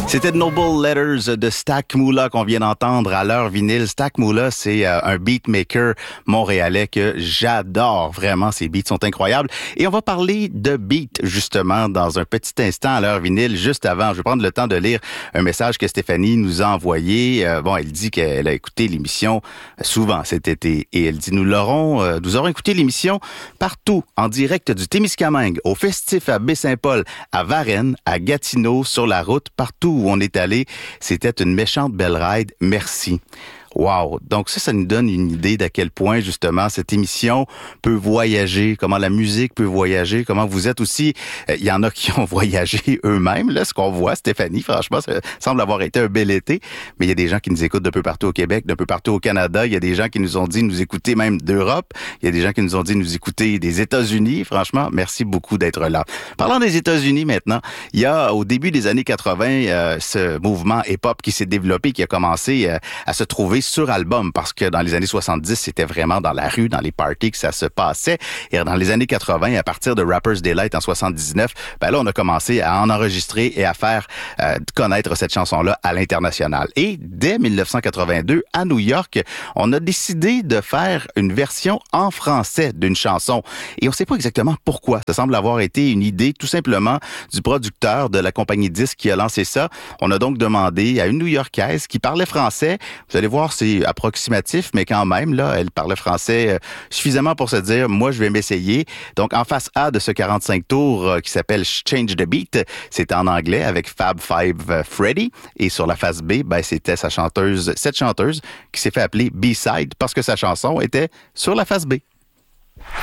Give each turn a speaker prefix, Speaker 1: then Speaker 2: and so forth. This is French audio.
Speaker 1: C'était Noble Letters de Stack Moula qu'on vient d'entendre à l'heure vinyle. Stack Moula, c'est un beatmaker montréalais que j'adore. Vraiment, ses beats sont incroyables. Et on va parler de beat, justement, dans un petit instant à l'heure vinyle. Juste avant, je vais prendre le temps de lire un message que Stéphanie nous a envoyé. Elle dit qu'elle a écouté l'émission souvent cet été. Et elle dit, nous aurons écouté l'émission partout, en direct du Témiscamingue, au Festif à Baie-Saint-Paul, à Varennes, à Gatineau, sur la route, partout où on est allé. C'était une méchante belle ride. Merci. Wow! Donc ça nous donne une idée d'à quel point, justement, cette émission peut voyager, comment la musique peut voyager, comment vous êtes aussi. Il y en a qui ont voyagé eux-mêmes, là, ce qu'on voit, Stéphanie, franchement, ça semble avoir été un bel été, mais il y a des gens qui nous écoutent d'un peu partout au Québec, d'un peu partout au Canada, il y a des gens qui nous ont dit nous écouter même d'Europe, il y a des gens qui nous ont dit nous écouter des États-Unis. Franchement, merci beaucoup d'être là. Parlant des États-Unis maintenant, il y a au début des années 80 ce mouvement hip-hop qui s'est développé, qui a commencé à se trouver sur album, parce que dans les années 70, c'était vraiment dans la rue, dans les parties que ça se passait. Et dans les années 80, à partir de Rapper's Delight en 79, là, on a commencé à en enregistrer et à faire connaître cette chanson-là à l'international. Et dès 1982, à New York, on a décidé de faire une version en français d'une chanson. Et on ne sait pas exactement pourquoi. Ça semble avoir été une idée tout simplement du producteur de la compagnie disque qui a lancé ça. On a donc demandé à une New-Yorkaise qui parlait français. Vous allez voir, c'est approximatif, mais quand même, là, elle parlait français suffisamment pour se dire, moi, je vais m'essayer. Donc, en face A de ce 45 tours qui s'appelle Change the Beat, c'est en anglais avec Fab Five Freddy. Et sur la face B, c'était cette chanteuse qui s'est fait appeler B-Side parce que sa chanson était sur la face B.